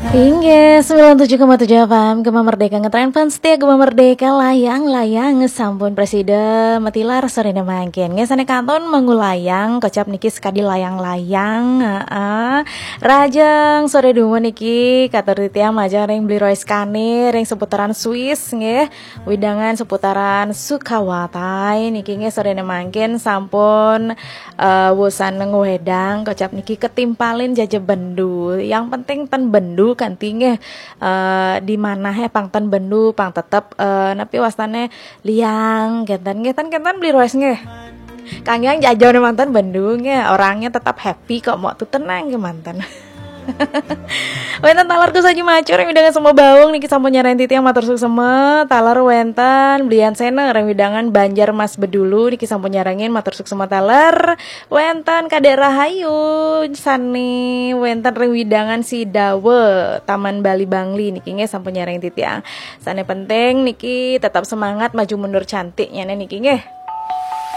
Hingga 97,7 FM Gema Merdeka ngetren fans setia Gema Merdeka layang-layang sampun presiden metilar sore mangkin ngesane kanton mengulayang kocap niki sekadi layang-layang rajang sore dungu niki katur titiang majang ring beli Royce Kanir ring seputaran Swiss nggih widangan seputaran Sukawatai niki nggih sore mangkin sampun wusan nguhedang kocap niki ketimpalin jaje bendu yang penting ten bendu kantingnya di mana pang ten bendu pang tetep napi wastane liang kentan beli Royce nge kang yang jajan mantan bendu nge orangnya tetap happy kok mau tuh tenang ke mantan. Wenten talarku saja macur yang widangan semua baung niki sampun nyarain titi yang matur suksema talar wenten belian sena yang widangan Banjar Mas Bedulu niki sampun nyarangin matur suksema talar wenten Kadek Rahayu sani wenten reng widangan si Dawe Taman Bali Bangli niki nge sampun nyarain titi yang sane penting niki tetap semangat maju mundur cantiknya niki nge